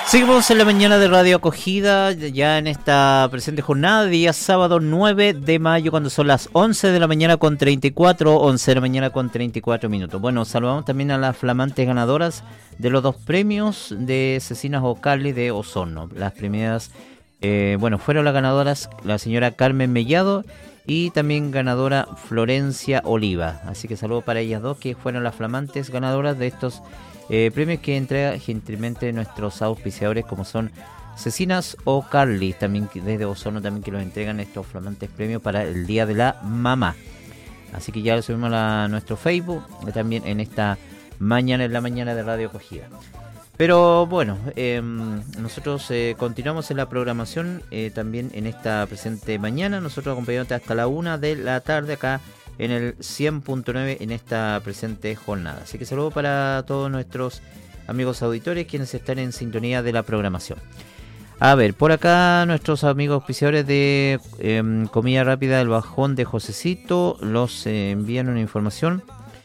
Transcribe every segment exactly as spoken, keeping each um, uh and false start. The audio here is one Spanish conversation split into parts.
Seguimos en la mañana de Radio Acogida, ya en esta presente jornada, día sábado nueve de mayo, cuando son las once de la mañana con treinta y cuatro, once de la mañana con treinta y cuatro minutos. Bueno, saludamos también a las flamantes ganadoras de los dos premios de Cecinas O'Carly de Osorno. Las premiadas, eh, bueno, fueron las ganadoras la señora Carmen Mellado y también ganadora Florencia Oliva. Así que saludos para ellas dos, que fueron las flamantes ganadoras de estos Eh, premios que entrega gentilmente nuestros auspiciadores, como son Cecinas O'Carly, también desde Osorno, también que los entregan estos flamantes premios para el Día de la Mamá. Así que ya lo subimos a nuestro Facebook, también en esta mañana, en la mañana de Radio Acogida. Pero bueno, eh, nosotros eh, continuamos en la programación eh, también en esta presente mañana. Nosotros acompañándote hasta la una de la tarde acá en el cien punto nueve en esta presente jornada. Así que saludo para todos nuestros amigos auditores quienes están en sintonía de la programación. A ver, por acá nuestros amigos auspiciadores de eh, Comida Rápida del Bajón de Josecito los eh, envían una información.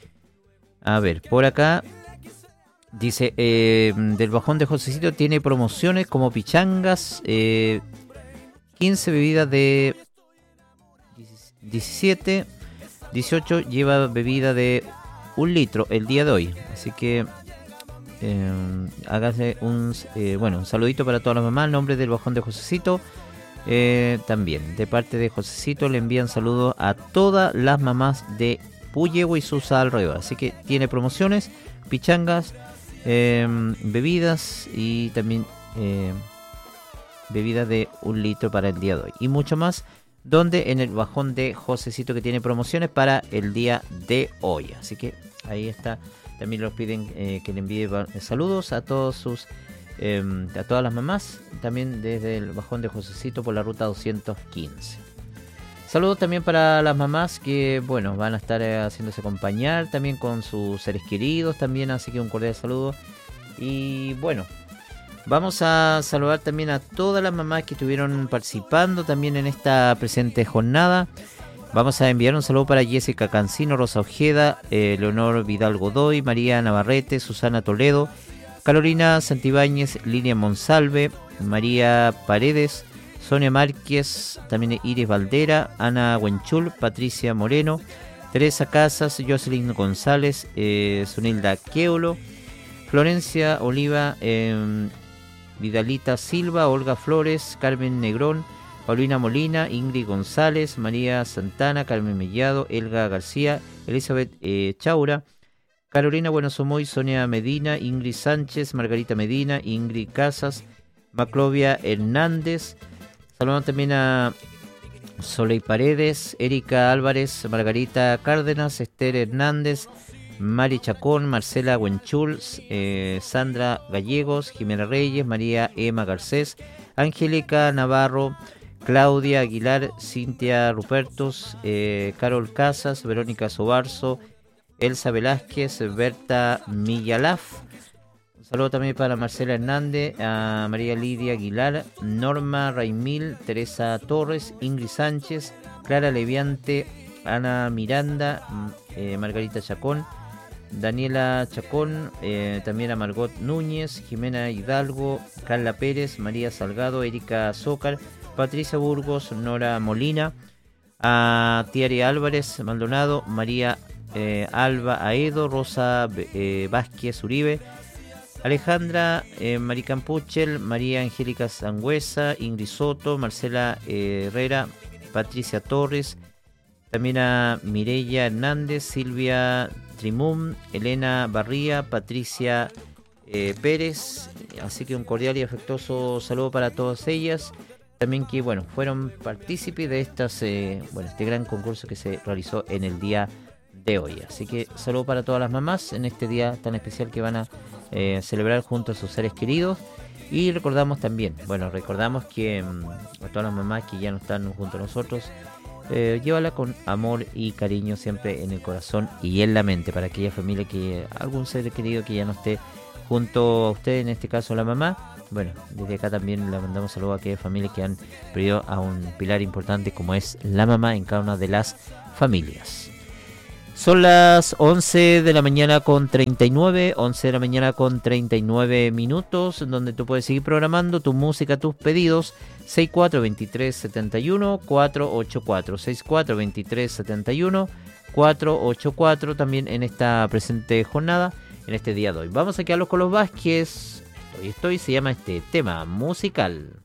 A ver, por acá dice, eh, del Bajón de Josecito tiene promociones como pichangas, eh, quince bebidas de diecisiete, dieciocho lleva bebida de un litro el día de hoy. Así que eh, hágase un eh, bueno un saludito para todas las mamás. En nombre del Bajón de Josecito, eh, también de parte de Josecito le envían saludos a todas las mamás de Puyehue y sus alrededores. Así que tiene promociones, pichangas, eh, bebidas y también eh, bebidas de un litro para el día de hoy y mucho más, donde en el Bajón de Josecito, que tiene promociones para el día de hoy. Así que ahí está. También los piden eh, que le envíe saludos a todos sus eh, a todas las mamás, también desde el Bajón de Josecito por la ruta doscientos quince. Saludos también para las mamás que, bueno, van a estar eh, haciéndose acompañar también con sus seres queridos también, así que un cordial saludo. Y bueno, vamos a saludar también a todas las mamás que estuvieron participando también en esta presente jornada. Vamos a enviar un saludo para Jessica Cancino, Rosa Ojeda, eh, Leonor Vidal Godoy, María Navarrete, Susana Toledo, Carolina Santibáñez, Lilian Monsalve, María Paredes, Sonia Márquez, también Iris Valdera, Ana Huenchul, Patricia Moreno, Teresa Casas, Jocelyn González, eh, Sunilda Queulo, Florencia Oliva, eh, Vidalita Silva, Olga Flores, Carmen Negrón, Paulina Molina, Ingrid González, María Santana, Carmen Mellado, Elga García, Elizabeth eh, Chaura, Carolina Buenosomoy, Sonia Medina, Ingrid Sánchez, Margarita Medina, Ingrid Casas, Maclovia Hernández. Saludamos también a Soleil Paredes, Erika Álvarez, Margarita Cárdenas, Esther Hernández, Mari Chacón, Marcela Huenchul, eh, Sandra Gallegos, Jimena Reyes, María Emma Garcés, Angélica Navarro, Claudia Aguilar, Cintia Rupertos, eh, Carol Casas, Verónica Sobarzo, Elsa Velázquez, Berta Millalaf. Un saludo también para Marcela Hernández, a María Lidia Aguilar, Norma Raimil, Teresa Torres, Ingrid Sánchez, Clara Leviante, Ana Miranda, eh, Margarita Chacón, Daniela Chacón, eh, también a Margot Núñez, Jimena Hidalgo, Carla Pérez, María Salgado, Erika Zócar, Patricia Burgos, Nora Molina, a Tiari Álvarez Maldonado, María eh, Alba Aedo, Rosa eh, Vázquez Uribe, Alejandra eh, Maricampuchel, María Angélica Sangüesa, Ingrid Soto, Marcela eh, Herrera, Patricia Torres, también a Mireya Hernández, Silvia Trimum, Elena Barría, Patricia eh, Pérez. Así que un cordial y afectuoso saludo para todas ellas. También que, bueno, fueron partícipes de estas, eh, bueno, este gran concurso que se realizó en el día de hoy. Así que saludo para todas las mamás en este día tan especial que van a eh, celebrar junto a sus seres queridos. Y recordamos también, bueno, recordamos que um, a todas las mamás que ya no están junto a nosotros, Eh, llévala con amor y cariño siempre en el corazón y en la mente, para aquella familia que algún ser querido que ya no esté junto a usted, en este caso la mamá. Bueno, desde acá también le mandamos saludos a aquellas familias que han perdido a un pilar importante como es la mamá en cada una de las familias. Son las once de la mañana con treinta y nueve, once de la mañana con treinta y nueve minutos, donde tú puedes seguir programando tu música, tus pedidos, seis cuatro dos tres siete uno cuatro ocho cuatro, seis cuatro dos tres siete uno cuatro ocho cuatro, también en esta presente jornada, en este día de hoy. Vamos a quedarlos con los Vázquez, estoy, estoy, se llama este tema musical.